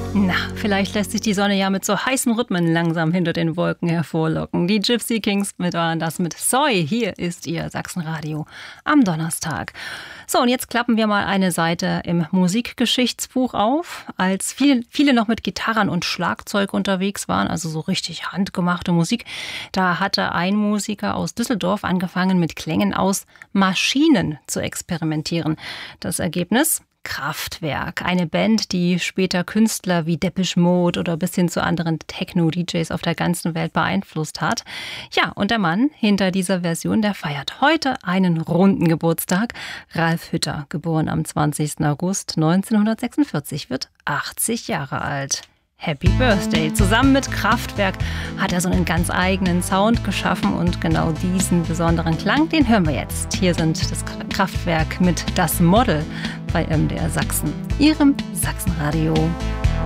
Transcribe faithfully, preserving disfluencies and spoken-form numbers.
Na, vielleicht lässt sich die Sonne ja mit so heißen Rhythmen langsam hinter den Wolken hervorlocken. Die Gypsy Kings mit waren das mit Soy. Hier ist Ihr Sachsenradio am Donnerstag. So, und jetzt klappen wir mal eine Seite im Musikgeschichtsbuch auf. Als viele, viele noch mit Gitarren und Schlagzeug unterwegs waren, also so richtig handgemachte Musik, da hatte ein Musiker aus Düsseldorf angefangen, mit Klängen aus Maschinen zu experimentieren. Das Ergebnis? Kraftwerk, eine Band, die später Künstler wie Depeche Mode oder bis hin zu anderen Techno-D Js auf der ganzen Welt beeinflusst hat. Ja, und der Mann hinter dieser Version, der feiert heute einen runden Geburtstag. Ralf Hütter, geboren am zwanzigsten August neunzehnhundertsechsundvierzig, wird achtzig Jahre alt. Happy Birthday. Zusammen mit Kraftwerk hat er so einen ganz eigenen Sound geschaffen und genau diesen besonderen Klang, den hören wir jetzt. Hier sind das Kraftwerk mit Das Model bei M D R Sachsen, Ihrem Sachsenradio.